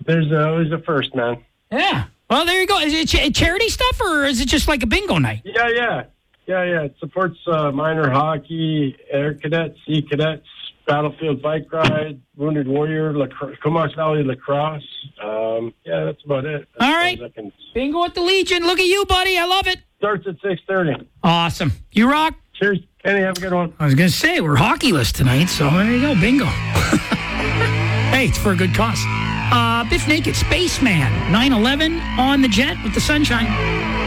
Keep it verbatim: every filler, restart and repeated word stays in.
there's always a first, man. Yeah. Well, there you go. Is it ch- charity stuff, or is it just like a bingo night? Yeah, yeah. Yeah, yeah. It supports uh, minor hockey, air cadets, sea cadets, battlefield bike ride, Wounded Warrior, lacro- Comox Valley lacrosse. Um, yeah, that's about it. That's All right. Can... Bingo at the Legion. Look at you, buddy. I love it. Starts at six thirty. Awesome. You rock. Cheers, Kenny. Have a good one. I was going to say, we're hockeyless tonight, so there you go. Bingo. Hey, it's for a good cause. Uh, Biff Naked, Spaceman, nine eleven on the jet with the sunshine.